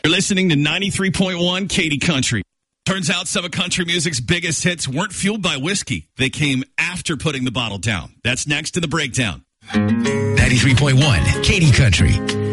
You're listening to 93.1 Katy Country. Turns out some of country music's biggest hits weren't fueled by whiskey. They came after putting the bottle down. That's next in the breakdown. 93.1 Katy Country.